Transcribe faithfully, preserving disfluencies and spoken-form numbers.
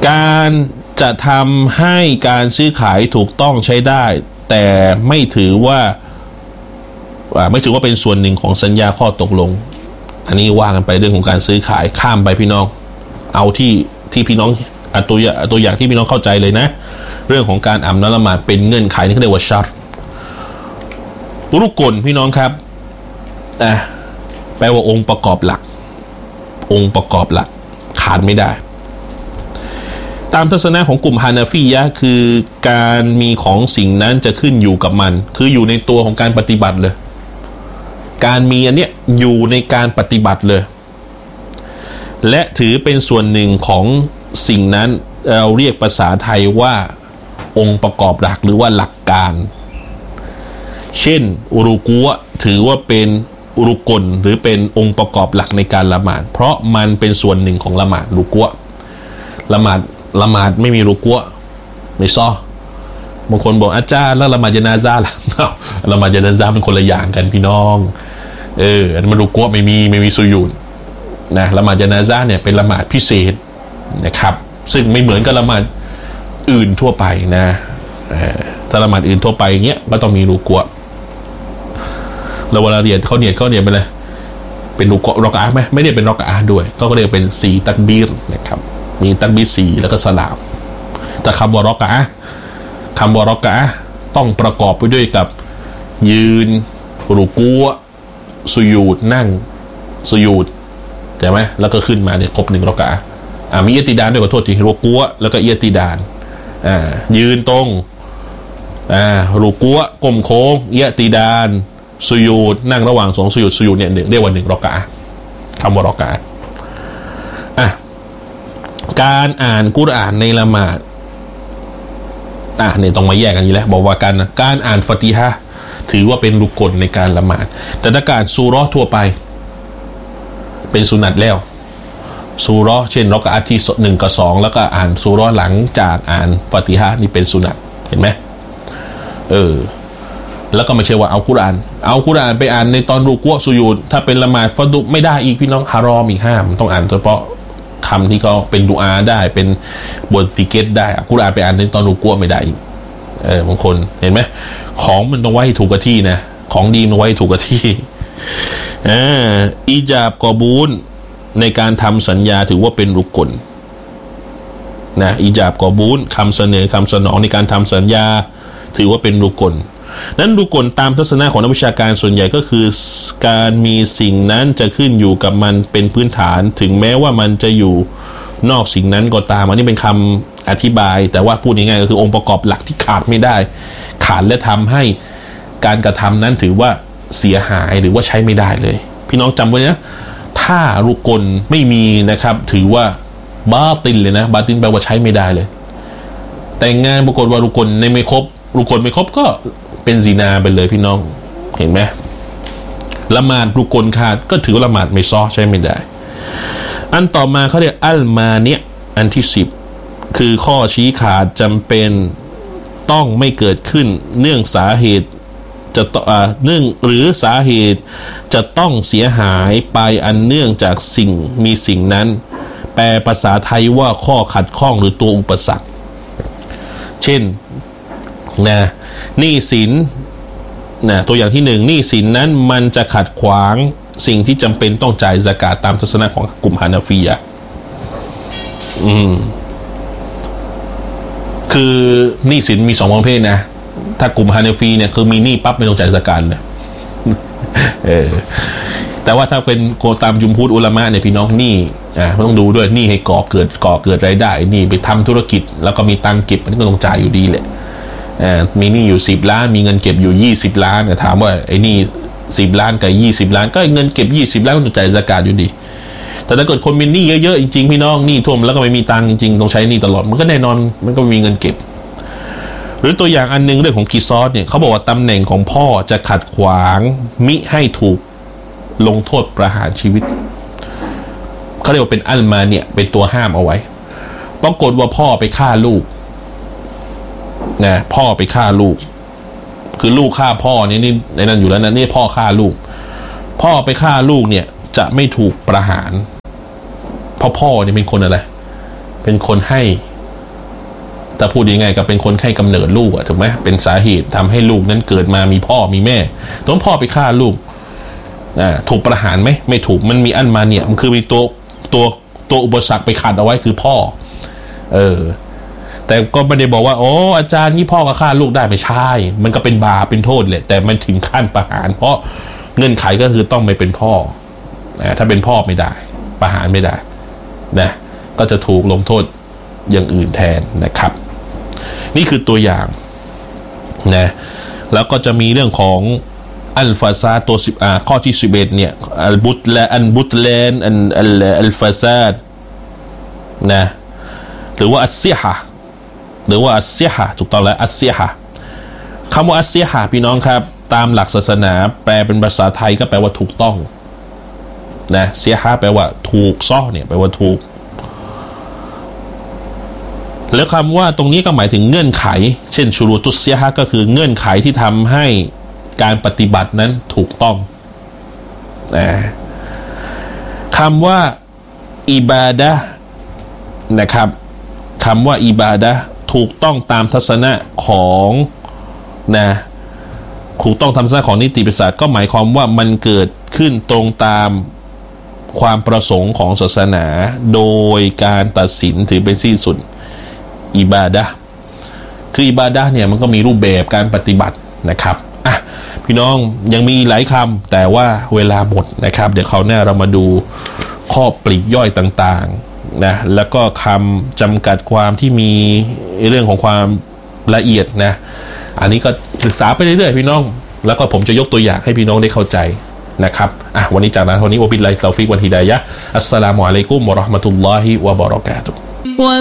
การจะทำให้การซื้อขายถูกต้องใช้ได้แต่ไม่ถือว่าไม่ถือว่าเป็นส่วนหนึ่งของสัญญาข้อตกลงอันนี้ว่ากันไปเรื่องของการซื้อขายข้ามไปพี่น้องเอาที่ที่พี่น้องตัวอย่างตัวอย่างที่พี่น้องเข้าใจเลยนะเรื่องของการอาบน้ำละหมาดเป็นเงื่อนไขนี่เขาเรียกว่าชัรรุกลพี่น้องครับอ่ะแปลว่าองค์ประกอบหลักองค์ประกอบหลักขาดไม่ได้ตามทัศนะของกลุ่มฮานาฟียะห์คือการมีของสิ่งนั้นจะขึ้นอยู่กับมันคืออยู่ในตัวของการปฏิบัติเลยการมีอันเนี้ยอยู่ในการปฏิบัติเลยและถือเป็นส่วนหนึ่งของสิ่งนั้นเราเรียกภาษาไทยว่าองค์ประกอบหลักหรือว่าหลักการเช่นรุกูอะถือว่าเป็นรุกลหรือเป็นองค์ประกอบหลักในการละหมาดเพราะมันเป็นส่วนหนึ่งของละหมาดรุกูอะละหมาดละหมาดไม่มีรุกูอะไม่ซ้อบางคนบอกอาจารย์แล้วละหมาดญะนาซาล่ะละหมาดญะนาซาเป็นคนละอย่างกันพี่น้องเอออันมันรุกูอะไม่มีไม่มีสุญูดนะละหมาดญะนาซาเนี่ยเป็นละหมาดพิเศษนะครับซึ่งไม่เหมือนกับละหมาดอื่นทั่วไปนะถ้าละหมาดอื่นทั่วไปเงี้ยก็ต้องมีรุกูอะแล้วเวลาเรียนเขาเนียดเขาเนียดไปเลยเป็นรุกูอะรอกะอะห์ไหมไม่ได้เป็นรอกะอะห์ด้วยก็เรียกเป็นสี่ตักบีรนะครับมีตักบีรสี่แล้วก็สลามแต่คำว่ารอกะอะห์คำว่ารอกะอะห์ต้องประกอบไปด้วยกับยืนรุกูอะสุญูดนั่งสุญูดใช่ไหมแล้วก็ขึ้นมาเนี่ยครบหนึ่งรอกะอะห์อ่ามีอิติดานด้วยขอโทษทีรุกูอะแล้วก็อิติดานอ่ายืนตรงอ่ารุกูอะก้มโค้งอิติดานสุญูดนั่งระหว่างสองสุญูดสุญูดเนี่ยเรียกว่าหนึ่งรอกะอะห์คำว่ารอกะอะห์อ่ะการอ่านกุรอานในละหมาดอ่ะเนี่ยต้องมาแยกกันอยู่แล้วบอกว่าการการอ่านฟาติฮะห์ถือว่าเป็นรุกลในการละหมาดแต่ถ้าการซูเราะห์ทั่วไปเป็นสุนัตแล้วซูเราะห์เช่นรอกะอะห์ที่หนึ่งกับสองแล้วก็อ่านซูเราะห์หลังจากอ่านฟาติฮะห์นี่เป็นสุนัตเห็นไหมเออแล้วก็ไม่ใช่ว่าเอากุรอานเอากุรอานไปอ่านในตอนรุกูอะสุญูดถ้าเป็นละหมาดฟัรดุไม่ได้อีกพี่น้องฮารอมอีกห้ามต้องอ่านเฉพาะคำที่เขาเป็นดุอาได้เป็นบทซิกรได้กุรอานไปอ่านในตอนรุกูอะไม่ได้อีกเออบางคนเห็นไหมของมันต้องไว้ถูกกับที่นะของดีมันไว้ถูกกับที่อ่าอิญาบกอบูลในการทำสัญญาถือว่าเป็นรุกลนะอิญาบกอบูลคำเสนอคำสนองในการทำสัญญาถือว่าเป็นรุกลนั้นรุกลตามทัศนะของนักวิชาการส่วนใหญ่ก็คือการมีสิ่งนั้นจะขึ้นอยู่กับมันเป็นพื้นฐานถึงแม้ว่ามันจะอยู่นอกสิ่งนั้นก็ตามอันนี้เป็นคำอธิบายแต่ว่าพูดง่ายๆก็คือองค์ประกอบหลักที่ขาดไม่ได้ขาดและทำให้การกระทำนั้นถือว่าเสียหายหรือว่าใช้ไม่ได้เลยพี่น้องจำไว้นะถ้ารุกลไม่มีนะครับถือว่าบาติลเลยนะบาติลแปลว่าใช้ไม่ได้เลยแต่งงานปรากฏว่ารุกลในไม่ครบรุกลไม่ครบก็เป็นซินาไปเลยพี่น้องเห็นไหมละหมาดรุกลขาดก็ถือว่าละหมาดไม่ซ้อใช้ไม่ได้อันต่อมาเขาเรียกอัลมาเนี่ยอันที่สิบคือข้อชี้ขาดจำเป็นต้องไม่เกิดขึ้นเนื่องสาเหตุจะอ่าเนื่องหรือสาเหตุจะต้องเสียหายไปอันเนื่องจากสิ่งมีสิ่งนั้นแปลภาษาไทยว่าข้อขัดข้องหรือตัวอุปสรรคเช่นนะหนี้สินนะตัวอย่างที่หนึ่งหนี้สินนั้นมันจะขัดขวางสิ่งที่จำเป็นต้องจ่ายซะกาตตามทัศนะของกลุ่มฮานาฟียะห์อืมคือหนี้สินมีสองประเภทนะถ้ากลุ่มฮานาฟีเนี่ยคือมีหนี้ปั๊บไม่ต้องจ่ายซะกาตเลยเออแต่ว่าถ้าเป็นโกตามจุมพูดอุลามะเนี่ยพี่น้องหนี้อ่าต้องดูด้วยหนี้ให้ก่อเกิดก่อเกิดรายได้หนี้ไปทำธุรกิจแล้วก็มีตังเก็บมันก็ต้องจ่ายอยู่ดีแหละมีหนี้อยู่สิบล้านมีเงินเก็บอยู่ยี่สิบล้านถามว่าไอ้นี่สิบล้านกับยี่สิบล้านก็เงินเก็บยี่สิบล้านก็ต้องจ่ายซะกาตอยู่ดีแต่ถ้าเกิดคนมีหนี้เยอะๆจริงๆพี่น้องหนี้ท่วมแล้วก็ไม่มีตังจริงๆต้องใช้หนี้ตลอดมันก็แน่นอนมันก็มีเงินเก็บหรือตัวอย่างอันนึงเรื่องของกิซอสเนี่ยเขาบอกว่าตำแหน่งของพ่อจะขัดขวางมิให้ถูกลงโทษประหารชีวิตเขาเรียกว่าเป็นอัลมาเนี่ยเป็นตัวห้ามเอาไว้ปรากฏว่าพ่อไปฆ่าลูกนะพ่อไปฆ่าลูกคือลูกฆ่าพ่อเนี่ยนี่ในนั้นอยู่แล้วนะนี่พ่อฆ่าลูกพ่อไปฆ่าลูกเนี่ยจะไม่ถูกประหารเพราะพ่อเนี่ยเป็นคนอะไรเป็นคนให้ถ้าพูดยังไงก็เป็นคนให้กำเนิดลูกอะถูกไหมเป็นสาเหตุทำให้ลูกนั้นเกิดมามีพ่อมีแม่ต้องพ่อไปฆ่าลูกถูกประหารไหมไม่ถูกมันมีอันมาเนี่ยมันคือมีตัวตัวตัวอุปสรรคไปขัดเอาไว้คือพ่อเออแต่ก็ไม่ได้บอกว่าโอ้อาจารย์นี่พ่อก็ฆ่าลูกได้ไม่ใช่มันก็เป็นบาปเป็นโทษแหละแต่มันถึงขั้นประหารเพราะเงื่อนไขก็คือต้องไม่เป็นพ่อถ้าเป็นพ่อไม่ได้ประหารไม่ได้นะก็จะถูกลงโทษอย่างอื่นแทนนะครับนี่คือตัวอย่างนะแล้วก็จะมีเรื่องของอัลฟาซาตัวสิบอ่าข้อที่สิบเอ็ดเนี่ยอัลบุตและอันบุตเลนอันอัลอัลฟาซาดนะหรือว่าอัสซิฮะหรือว่าอัสซิฮะถูกต้องแล้วอัสซิฮะคำว่าอัสซิฮะพี่น้องครับตามหลักศาสนาแปลเป็นภาษาไทยก็แปลว่าถูกต้องนะเสียฮะแปลว่าถูกซ้อเนี่ยแปลว่าถูกแล้วคำว่าตรงนี้ก็หมายถึงเงื่อนไขเช่นชูรูตุสเซียฮะก็คือเงื่อนไขที่ทำให้การปฏิบัตินั้นถูกต้องนะคำว่าอิบาดะห์นะครับคำว่าอิบาดะห์ถูกต้องตามทัศนะของนะถูกต้องตามทัศนะของนิติศาสตร์ก็หมายความว่ามันเกิดขึ้นตรงตามความประสงค์ของศาสนาโดยการตัดสินถือเป็นสิ้นสุดอิบาดะห์คืออิบาดะห์เนี่ยมันก็มีรูปแบบการปฏิบัตินะครับอ่ะพี่น้องยังมีหลายคำแต่ว่าเวลาหมดนะครับเดี๋ยวคราวหน้าเรามาดูข้อปลีกย่อยต่างๆนะแล้วก็คำจำกัดความที่มีเรื่องของความละเอียดนะอันนี้ก็ศึกษาไปเรื่อยๆพี่น้องแล้วก็ผมจะยกตัวอย่างให้พี่น้องได้เข้าใจนะครับอ่ะวันนี้จากนั้นวันนี้วะบิลลาฮิตตอฟิกวัลฮิดายะฮ์อัสสลามุอะลัยกุมวะเราะห์มะตุลลอฮิวะบะเราะกาตุฮ์